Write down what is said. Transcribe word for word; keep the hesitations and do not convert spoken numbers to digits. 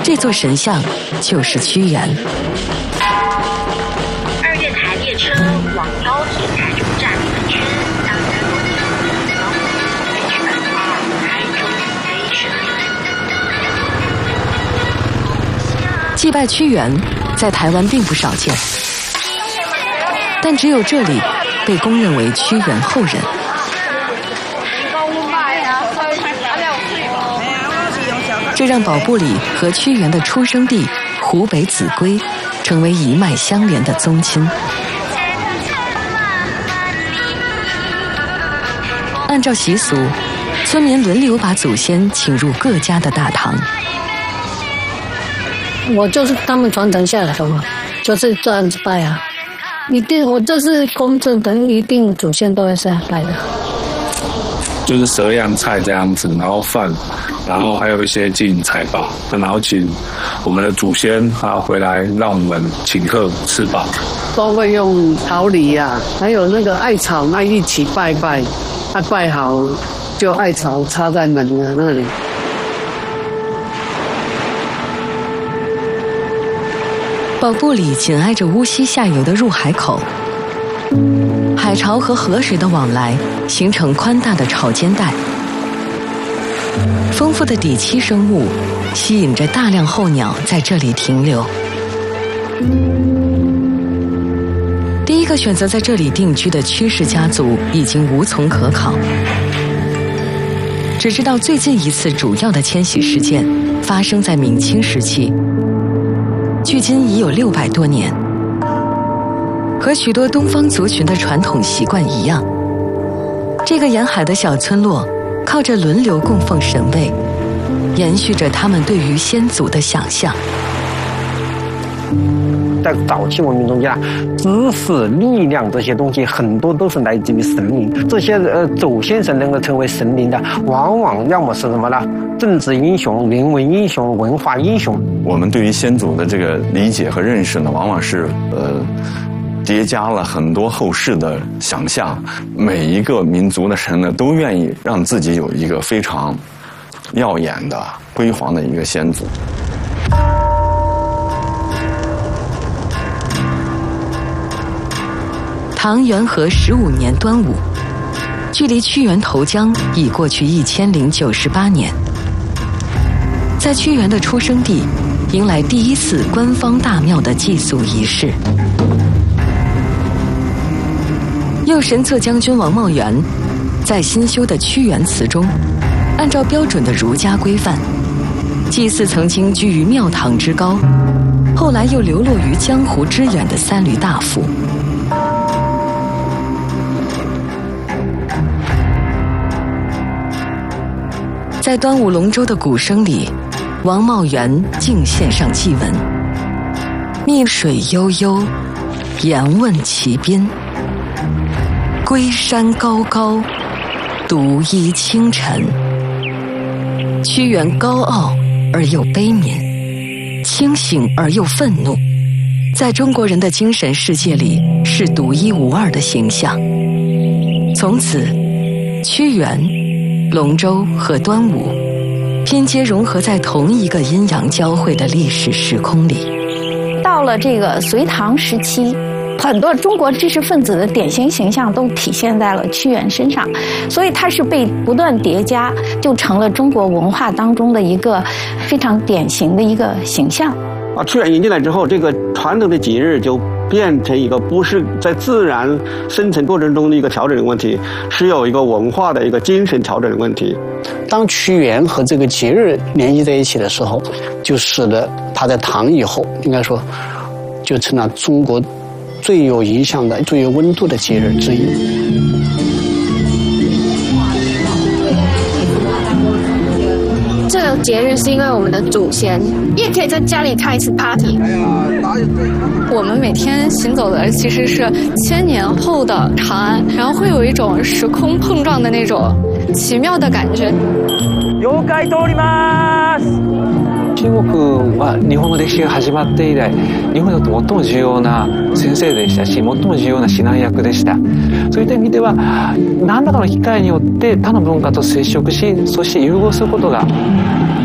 这座神像就是屈原。 二月台列车往高铁台中站分区，当然罗尼北区二号台中飞车。 祭拜屈原在台湾并不少见，但只有这里被公认为屈原后人。这让宝布里和屈原的出生地湖北秭归成为一脉相连的宗亲。按照习俗，村民轮流把祖先请入各家的大堂。 我就是他们传承下来的嘛，就是这样子拜啊，一定我这是公正的，一定祖先都会这样拜的。 就是蛇样菜这样子，然后饭，然后还有一些金银财宝，然后请我们的祖先啊回来，让我们请客吃饱。 都会用桃李啊，还有那个艾草，那一起拜拜，啊拜好就艾草插在门的那里。 宝布里紧挨着乌溪下游的入海口，海潮和河水的往来形成宽大的潮间带，丰富的底栖生物吸引着大量候鸟在这里停留。第一个选择在这里定居的屈氏家族已经无从可考，只知道最近一次主要的迁徙事件发生在明清时期，距今已有六百多年。和许多东方族群的传统习惯一样，这个沿海的小村落靠着轮流供奉神位，延续着他们对于先祖的想象。 在早期文明中间，知识、力量这些东西很多都是来自于神灵。这些呃祖先神能够成为神灵的，往往要么是什么呢？政治英雄、人文英雄、文化英雄。 我们对于先祖的这个理解和认识呢，往往是呃叠加了很多后世的想象。每一个民族的神呢，都愿意让自己有一个非常耀眼的、辉煌的一个先祖。 唐元和十五年端午，距离屈原投江已过去一千零九十八年。在屈原的出生地，迎来第一次官方大庙的祭祖仪式。右神策将军王茂元在新修的屈原祠中，按照标准的儒家规范，祭祀曾经居于庙堂之高，后来又流落于江湖之远的三闾大夫。在端午龙舟的鼓声里，王茂元敬献上祭文：密水悠悠，言问其宾。龟山高高，独依清晨。屈原高傲而又悲悯，清醒而又愤怒，在中国人的精神世界里是独一无二的形象。从此，屈原、龙舟和端午拼接融合在同一个阴阳交汇的历史时空里。 到了这个隋唐时期，很多中国知识分子的典型形象都体现在了屈原身上，所以它是被不断叠加，就成了中国文化当中的一个非常典型的一个形象。 啊，屈原引进来之后，这个传统的节日就变成一个不是在自然生成过程中的一个调整的问题，是有一个文化的一个精神调整的问题。 当屈原和这个节日联系在一起的时候，就使得他在唐以后，应该说，就成了中国最有影响的、最有温度的节日之一。 这个节日是因为我们的祖先，也可以在家里开一次 party。 我们每天行走的其实是千年后的长安，然后会有一种时空碰撞的那种奇妙的感觉。 了解通ります。中国は日本の歴史が始まって以来、日本にとって最も重要な先生でしたし、最も重要な指南役でした。そういった意味では、何らかの機会によって他の文化と接触し、そして融合することが